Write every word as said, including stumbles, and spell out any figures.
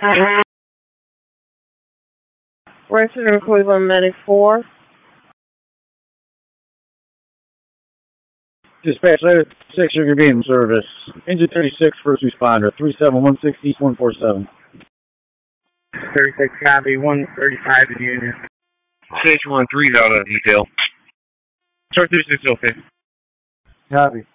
Resident Cleveland Medic four. Dispatch six, you're going to be in service. Engine thirty-six, first responder, three seven one six East one four seven. thirty-six, copy, one thirty-five to unit. six one three out of detail. Short thirty-six, okay. Copy.